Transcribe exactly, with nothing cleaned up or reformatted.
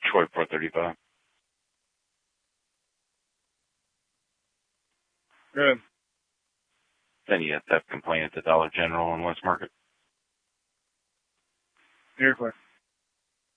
Troy four thirty-five. Good. Then you have theft complaint at the Dollar General in West Market. You're clear.